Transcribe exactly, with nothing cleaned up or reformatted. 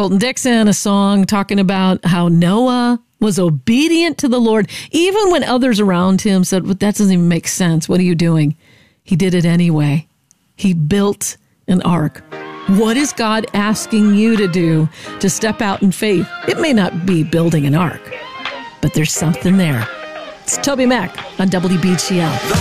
Colton Dixon, a song talking about how Noah was obedient to the Lord, even when others around him said, well, that doesn't even make sense. What are you doing? He did it anyway. He built an ark. What is God asking you to do to step out in faith? It may not be building an ark, but there's something there. It's Toby Mac on W B G L.